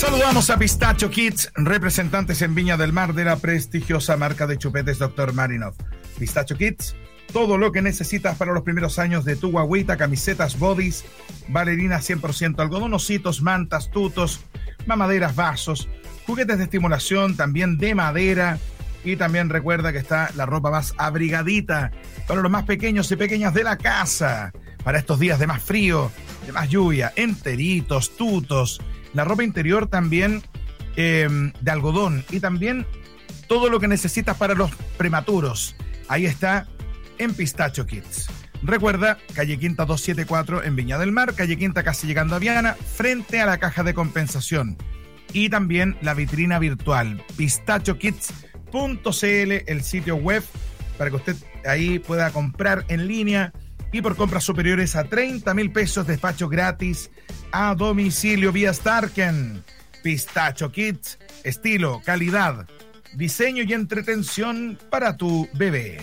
Saludamos a Pistacho Kids, representantes en Viña del Mar de la prestigiosa marca de chupetes Dr. Marinov. Pistacho Kids, todo lo que necesitas para los primeros años de tu guagüita: camisetas, bodys, bailarinas 100% algodón, ositos, mantas, tutos, mamaderas, vasos, juguetes de estimulación, también de madera. Y también recuerda que está la ropa más abrigadita para los más pequeños y pequeñas de la casa, para estos días de más frío, de más lluvia, enteritos, tutos, la ropa interior también de algodón, y también todo lo que necesitas para los prematuros. Ahí está en Pistacho Kids. Recuerda, calle Quinta 274 en Viña del Mar, calle Quinta casi llegando a Viana, frente a la caja de compensación. Y también la vitrina virtual, pistachokids.cl, el sitio web, para que usted ahí pueda comprar en línea, y por compras superiores a 30,000 pesos, despacho gratis a domicilio vía Starken. Pistacho Kids, estilo, calidad, diseño y entretención para tu bebé.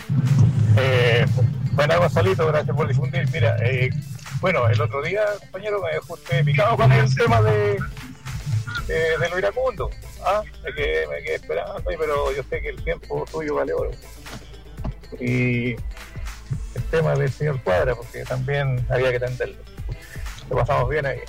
Bueno, Gonzalito, gracias por difundir. Mira, bueno, el otro día, compañero, me dejó usted picado con el tema de lo iracundo. Me quedé esperando, pero yo sé que el tiempo tuyo vale oro. Y el tema del señor Cuadra, porque también había que atenderlo. Lo pasamos bien ahí.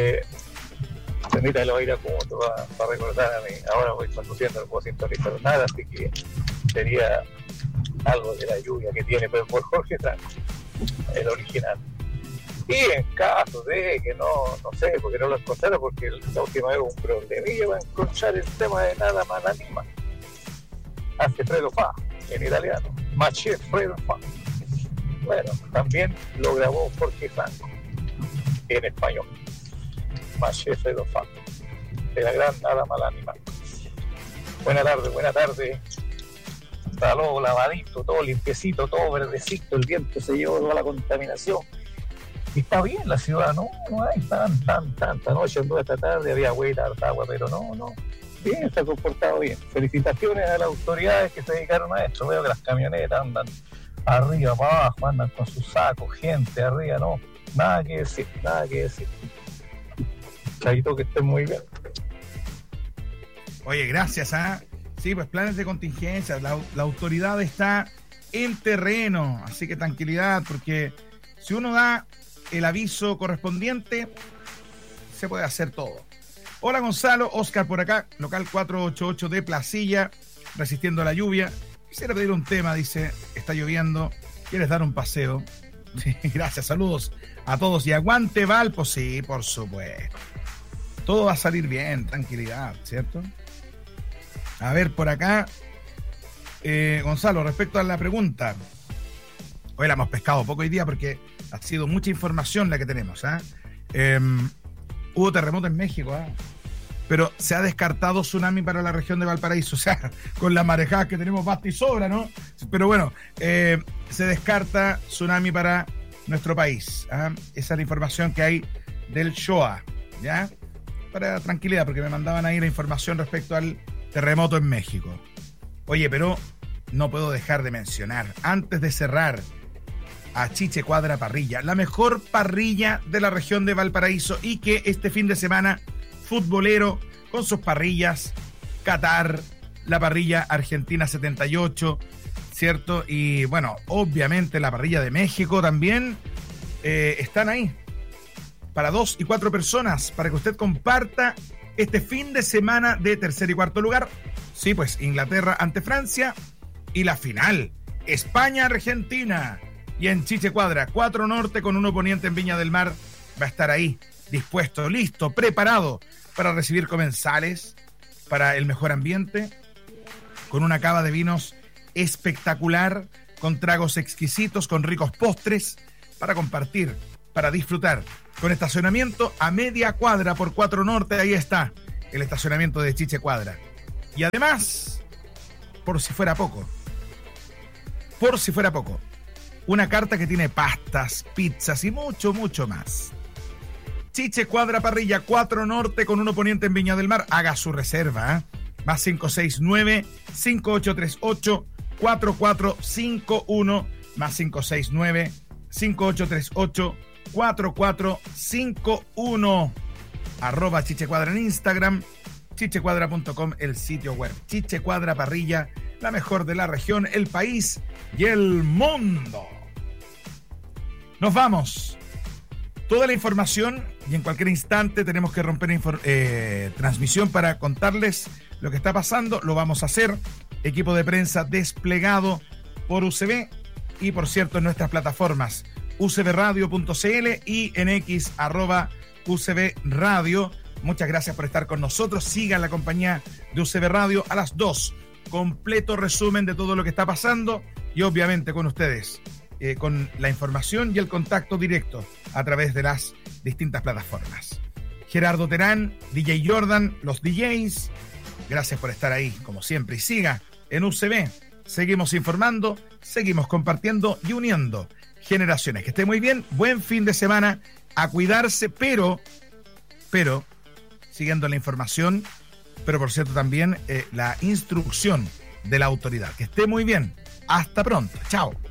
Permítame los iracundos para recordar a mí. Ahora voy conduciendo, no puedo sintonizar nada, así que sería algo de la lluvia que tiene, pero por Jorge Franco, el original. Y en caso de que no sé, porque no lo encontraron, porque la última vez hubo un problemilla para encontrar el tema de nada más anima. Hace Fredo Fa, en italiano. Maché Fredo Fa. Bueno, también lo grabó Jorge Franco, en español. Maché Fredo Fa, de la gran nada mal anima. Buena tarde. Está todo lavadito, todo limpiecito, todo verdecito, el viento se llevó toda la contaminación. Y está bien la ciudad, no hay tanta noche, en esta tarde había harta agua, pero no. Bien, se ha comportado bien. Felicitaciones a las autoridades que se dedicaron a esto. Veo que las camionetas andan arriba, para abajo, andan con sus sacos, gente arriba, nada que decir. Chaito, que estén muy bien. Oye, gracias, Sí, pues planes de contingencia, la autoridad está en terreno, así que tranquilidad, porque si uno da el aviso correspondiente, se puede hacer todo. Hola Gonzalo, Oscar por acá, local 488 de Placilla, resistiendo la lluvia. Quisiera pedir un tema, dice, está lloviendo, ¿quieres dar un paseo? Sí, gracias, saludos a todos y aguante Valpo, sí, por supuesto. Todo va a salir bien, tranquilidad, ¿cierto? A ver, por acá, Gonzalo, respecto a la pregunta, hoy la hemos pescado poco hoy día porque ha sido mucha información la que tenemos. Hubo terremoto en México, pero se ha descartado tsunami para la región de Valparaíso, o sea, con la marejada que tenemos basta y sobra, ¿no? Pero bueno, se descarta tsunami para nuestro país. Esa es la información que hay del SHOA, ¿ya? Para tranquilidad, porque me mandaban ahí la información respecto al terremoto en México. Oye, pero no puedo dejar de mencionar, antes de cerrar, a Chiche Cuadra Parrilla, la mejor parrilla de la región de Valparaíso, y que este fin de semana futbolero, con sus parrillas, Qatar, la parrilla Argentina 78, ¿cierto? Y bueno, obviamente la parrilla de México también están ahí, para 2 y 4 personas, para que usted comparta este fin de semana de tercer y cuarto lugar. Sí, pues Inglaterra ante Francia y la final, España-Argentina. Y en Chiche Cuadra, 4 Norte con 1 Poniente en Viña del Mar, va a estar ahí, dispuesto, listo, preparado para recibir comensales, para el mejor ambiente, con una cava de vinos espectacular, con tragos exquisitos, con ricos postres, para compartir, para disfrutar, con estacionamiento a media cuadra por 4 Norte. Ahí está el estacionamiento de Chiche Cuadra. Y además, por si fuera poco, una carta que tiene pastas, pizzas y mucho más. Chiche Cuadra Parrilla, 4 Norte con 1 Poniente en Viña del Mar. Haga su reserva, más 569-5838-4451, más 569-5838-4451. @chichecuadra en Instagram, chichecuadra.com el sitio web. Chiche Cuadra Parrilla, la mejor de la región, el país y el mundo. Nos vamos. Toda la información y en cualquier instante tenemos que romper transmisión para contarles lo que está pasando. Lo vamos a hacer. Equipo de prensa desplegado por UCB y, por cierto, en nuestras plataformas ucbradio.cl y en X @UCB Radio. Muchas gracias por estar con nosotros. Sigan la compañía de UCB Radio a las 2. Completo resumen de todo lo que está pasando y obviamente con ustedes, con la información y el contacto directo a través de las distintas plataformas. Gerardo Terán, DJ Jordan, los DJs, gracias por estar ahí, como siempre. Y siga en UCB. Seguimos informando, seguimos compartiendo y uniendo generaciones. Que esté muy bien, buen fin de semana, a cuidarse, pero siguiendo la información, pero por cierto también la instrucción de la autoridad. Que esté muy bien, hasta pronto, chao.